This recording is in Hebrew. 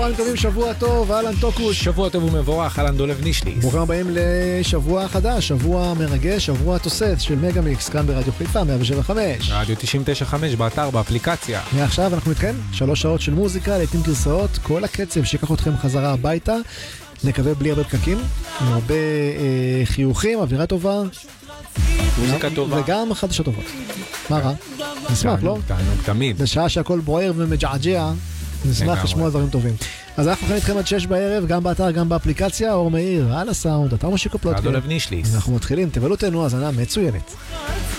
צהריים טובים, שבוע טוב, אהלן טוקוש. שבוע טוב ומבורך, אהלן דולב נישלי. ברוכים הבאים לשבוע חדש, שבוע מרגש, שבוע תוסס של מגה מיקס, כאן ברדיו חיפה 175. רדיו 99.5 באתר, באפליקציה. מעכשיו אנחנו איתכם, 3 שעות של מוזיקה, לעתים גרסאות, כל הקצב שיקח אתכם חזרה הביתה, נקווה בלי הרבה פקקים, עם הרבה חיוכים, אווירה טובה. מוזיקה טובה. וגם חדשות טובות. מה רע? נשמח, לא? תענוג תמיד. בשעה שהכל בוער ומג'עג'ע, נשמח לשמוע דברים טובים. אז אנחנו הולכים איתכם עד 6 בערב, גם באתר, גם באפליקציה, אור מאיר, על הסאונד, אתר משיקו פלוטקאסט. דולב נישלי. אנחנו מתחילים, תבלו תנו, האזנה מצוינת.